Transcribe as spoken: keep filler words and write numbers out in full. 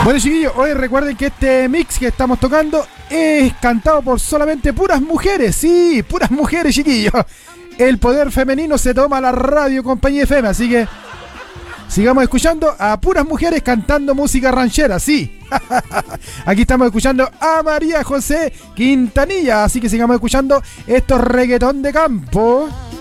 Bueno, chiquillos, hoy recuerden que este mix que estamos tocando es cantado por solamente puras mujeres. Sí, puras mujeres, chiquillos. El poder femenino se toma la radio Compañía F M, así que sigamos escuchando a puras mujeres cantando música ranchera, sí. Aquí estamos escuchando a María José Quintanilla, así que sigamos escuchando estos reggaetón de campo.